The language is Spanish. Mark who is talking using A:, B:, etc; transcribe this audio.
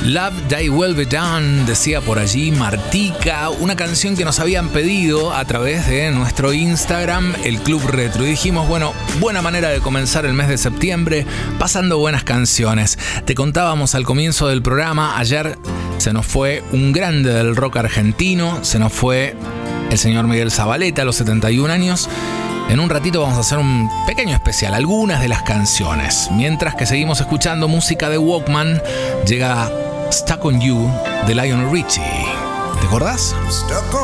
A: Love Thy Will Be Done, decía por allí Martica, una canción que nos habían pedido a través de nuestro Instagram, el Club Retro. Y dijimos, bueno, buena manera de comenzar el mes de septiembre, pasando buenas canciones. Te contábamos al comienzo del programa, ayer se nos fue un grande del rock argentino, se nos fue el señor Miguel Zavaleta a los 71 años. En un ratito vamos a hacer un pequeño especial, algunas de las canciones. Mientras que seguimos escuchando música de Walkman, llega Stuck on You de Lionel Richie. ¿Te acordás?
B: Stuck